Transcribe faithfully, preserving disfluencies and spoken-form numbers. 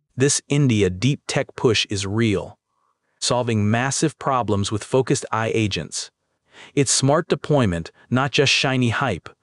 This India deep tech push is real, solving massive problems with focused A I agents. It's smart deployment, not just shiny hype.